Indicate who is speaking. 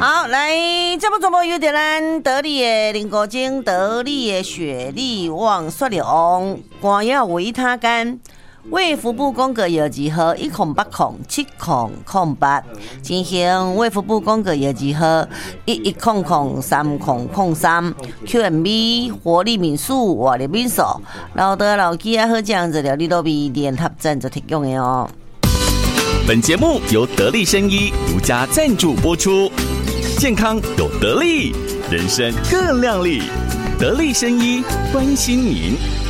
Speaker 1: 好，来，这部节目由咱得力的林国精、得力的雪力旺雪良、光耀维他干。卫福部公告药剂号10807008，进行卫福部公告药剂号11003003 QMB 活力民宿活力民宿，老的老机啊好这样子疗愈都比联合赞助提供的哦。
Speaker 2: 本节目由得力生医独家赞助播出，健康有得力，人生更亮丽。得力生医关心您。